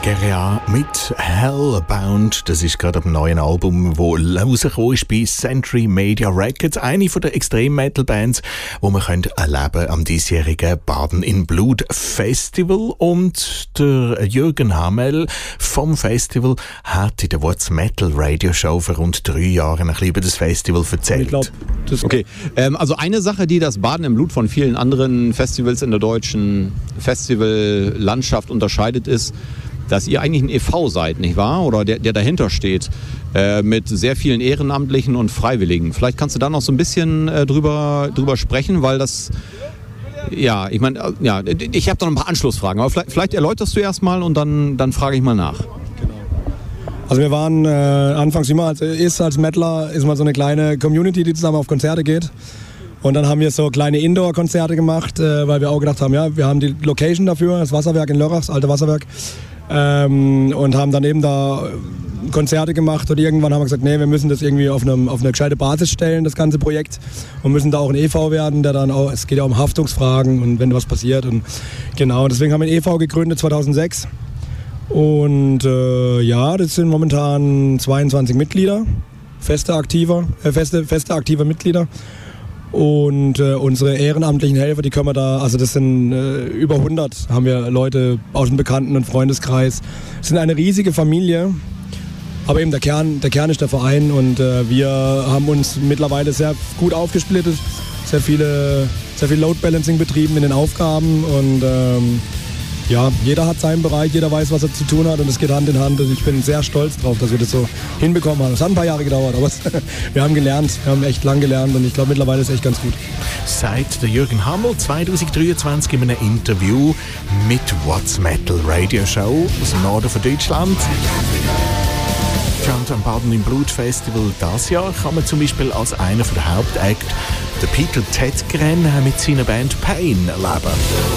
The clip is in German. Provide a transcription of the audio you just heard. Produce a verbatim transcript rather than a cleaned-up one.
Gerea mit Hellbound. Das ist gerade am neuen Album, das rausgekommen ist bei Century Media Records. Eine von der Extrem-Metal-Bands, die man erleben am diesjährigen Baden in Blut Festival. Und der Jürgen Hamel vom Festival hat in der What's Metal Radio Show vor rund drei Jahren ein bisschen über das Festival erzählt. Ich glaub, das okay, ähm, also eine Sache, die das Baden im Blut von vielen anderen Festivals in der deutschen Festivallandschaft unterscheidet, ist, dass ihr eigentlich ein e V seid, nicht wahr? Oder der, der dahinter steht, äh, mit sehr vielen Ehrenamtlichen und Freiwilligen. Vielleicht kannst du da noch so ein bisschen äh, drüber, drüber sprechen, weil das, ja, ich meine, äh, ja, ich habe da noch ein paar Anschlussfragen, aber vielleicht, vielleicht erläuterst du erst mal und dann, dann frage ich mal nach. Genau. Also wir waren äh, anfangs immer, als ist als Metaler, ist mal so eine kleine Community, die zusammen auf Konzerte geht. Und dann haben wir so kleine Indoor-Konzerte gemacht, äh, weil wir auch gedacht haben, ja, wir haben die Location dafür, das Wasserwerk in Lörrach, das alte Wasserwerk. Ähm, und haben dann eben da Konzerte gemacht und irgendwann haben wir gesagt, nee, wir müssen das irgendwie auf, einem, auf eine gescheite Basis stellen, das ganze Projekt, und müssen da auch ein e V werden, der dann auch, es geht ja um Haftungsfragen und wenn was passiert, und genau, deswegen haben wir ein e V gegründet zweitausendsechs und äh, ja, das sind momentan zweiundzwanzig Mitglieder, feste aktiver, äh, feste, feste aktive Mitglieder. Und äh, unsere ehrenamtlichen Helfer, die können wir da, also das sind äh, über hundert, haben wir Leute aus dem Bekannten- und Freundeskreis. Es sind eine riesige Familie, aber eben der Kern, der Kern ist der Verein, und äh, wir haben uns mittlerweile sehr gut aufgesplittet, sehr viele, sehr viel Load Balancing betrieben in den Aufgaben, und ähm, ja, jeder hat seinen Bereich, jeder weiß, was er zu tun hat, und es geht Hand in Hand, und ich bin sehr stolz drauf, dass wir das so hinbekommen haben. Es hat ein paar Jahre gedauert, aber es, wir haben gelernt, wir haben echt lang gelernt, und ich glaube, mittlerweile ist es echt ganz gut. Sagt der Jürgen Hamel zwanzig dreiundzwanzig in einem Interview mit What's Metal Radio Show aus dem Norden von Deutschland. Und am Baden im Blut Festival dieses Jahr kann man zum Beispiel als einer der Hauptakte den Peter Tätgren mit seiner Band Pain erleben.